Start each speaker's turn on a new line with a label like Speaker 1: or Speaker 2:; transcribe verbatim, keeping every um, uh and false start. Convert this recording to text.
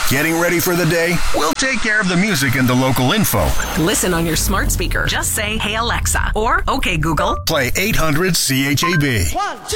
Speaker 1: Getting ready for the day? We'll take care of the music and the local info.
Speaker 2: Listen on your smart speaker. Just say, "Hey Alexa," or "Okay Google."
Speaker 1: Play eight hundred C H A B.
Speaker 3: One, two.